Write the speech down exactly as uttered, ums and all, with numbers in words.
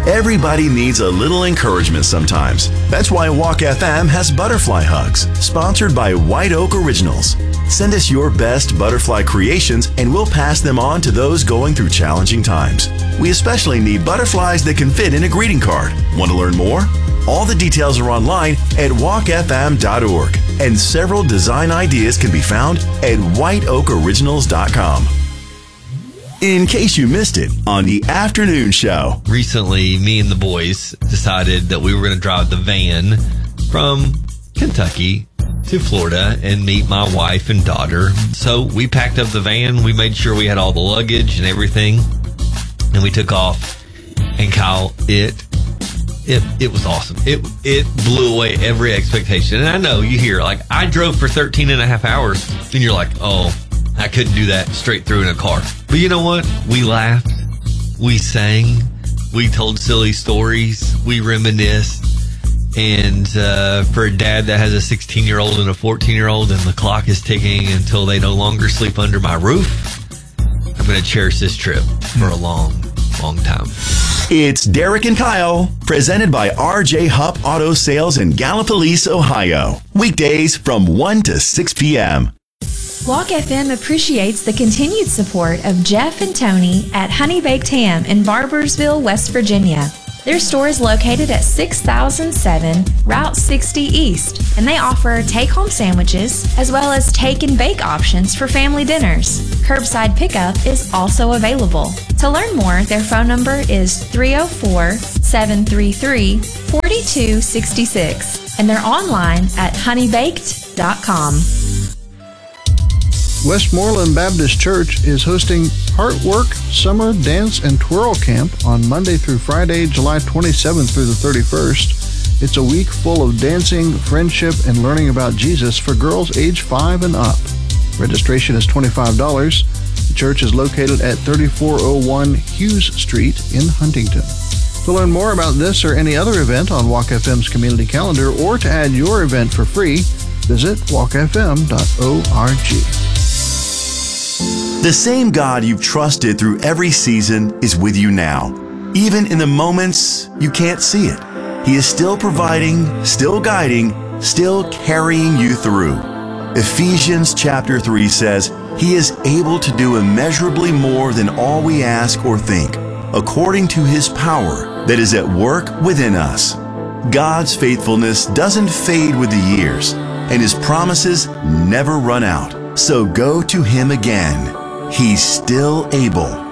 Everybody needs a little encouragement sometimes. That's why Walk F M has Butterfly Hugs, sponsored by White Oak Originals. Send us your best butterfly creations and we'll pass them on to those going through challenging times. We especially need butterflies that can fit in a greeting card. Want to learn more? All the details are online at walk f m dot org, and several design ideas can be found at white oak originals dot com. In case you missed it on the afternoon show. Recently, me and the boys decided that we were going to drive the van from Kentucky to Florida and meet my wife and daughter. So we packed up the van. We made sure we had all the luggage and everything. And we took off. And Kyle, it it it was awesome. It it blew away every expectation. And I know you hear, like, I drove for thirteen and a half hours. And you're like, oh, I couldn't do that straight through in a car. But you know what? We laughed. We sang. We told silly stories. We reminisced. And uh, for a dad that has a sixteen-year-old and a fourteen-year-old and the clock is ticking until they no longer sleep under my roof, I'm going to cherish this trip for a long, long time. It's Derek and Kyle, presented by R J Hupp Auto Sales in Gallipolis, Ohio. Weekdays from one to six p.m. Walk F M appreciates the continued support of Jeff and Tony at Honey Baked Ham in Barbersville, West Virginia. Their store is located at six thousand seven Route sixty East, and they offer take-home sandwiches as well as take and bake options for family dinners. Curbside pickup is also available. To learn more, their phone number is three oh four, seven three three, four two six six, and they're online at honey baked dot com. Westmoreland Baptist Church is hosting Heartwork Summer Dance and Twirl Camp on Monday through Friday, July twenty-seventh through the thirty-first. It's a week full of dancing, friendship, and learning about Jesus for girls age five and up. Registration is twenty-five dollars. The church is located at thirty-four oh one Hughes Street in Huntington. To learn more about this or any other event on Walk F M's community calendar, or to add your event for free, visit walk f m dot org. The same God you've trusted through every season is with you now. Even in the moments you can't see it, He is still providing, still guiding, still carrying you through. Ephesians chapter three says, He is able to do immeasurably more than all we ask or think, according to His power that is at work within us. God's faithfulness doesn't fade with the years, and His promises never run out. So go to Him again. He's still able.